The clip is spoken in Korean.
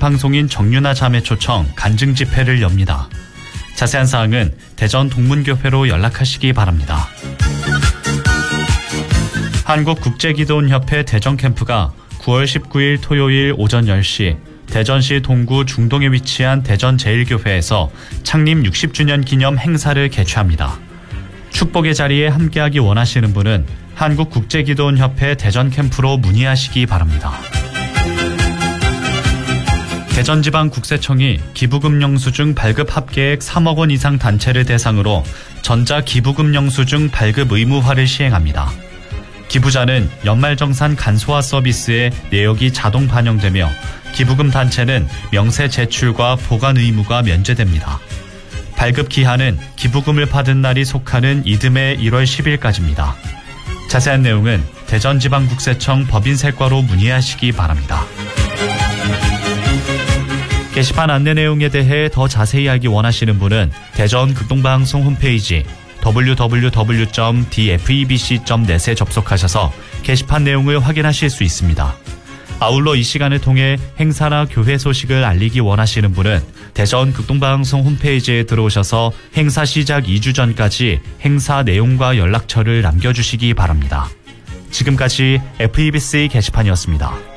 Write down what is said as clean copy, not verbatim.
공식방송인 정유나 자매초청 간증 집회를 엽니다. 자세한 사항은 대전 동문교회로 연락하시기 바랍니다. 한국국제기도원협회 대전 캠프가 9월 19일 토요일 오전 10시 대전시 동구 중동에 위치한 대전제일교회에서 창립 60주년 기념 행사를 개최합니다. 축복의 자리에 함께하기 원하시는 분은 한국국제기도원협회 대전 캠프로 문의하시기 바랍니다. 대전지방국세청이 기부금 영수증 발급 합계액 3억 원 이상 단체를 대상으로 전자 기부금 영수증 발급 의무화를 시행합니다. 기부자는 연말정산 간소화 서비스에 내역이 자동 반영되며 기부금 단체는 명세 제출과 보관 의무가 면제됩니다. 발급 기한은 기부금을 받은 날이 속하는 이듬해 1월 10일까지입니다. 자세한 내용은 대전지방국세청 법인세과로 문의하시기 바랍니다. 게시판 안내 내용에 대해 더 자세히 알기 원하시는 분은 대전 극동방송 홈페이지 www.dfebc.net에 접속하셔서 게시판 내용을 확인하실 수 있습니다. 아울러 이 시간을 통해 행사나 교회 소식을 알리기 원하시는 분은 대전 극동방송 홈페이지에 들어오셔서 행사 시작 2주 전까지 행사 내용과 연락처를 남겨주시기 바랍니다. 지금까지 FEBC 게시판이었습니다.